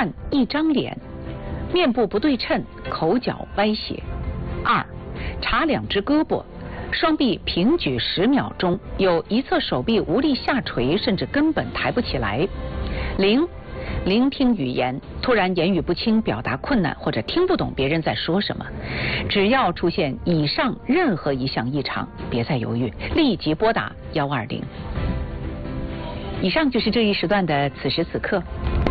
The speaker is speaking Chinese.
看一张脸，面部不对称，口角歪斜。2. 查2只胳膊，双臂平举10秒钟，有一侧手臂无力下垂，甚至根本抬不起来。0. 聆听语言，突然言语不清，表达困难，或者听不懂别人在说什么。只要出现以上任何一项异常，别再犹豫，立即拨打120。以上就是这一时段的此时此刻。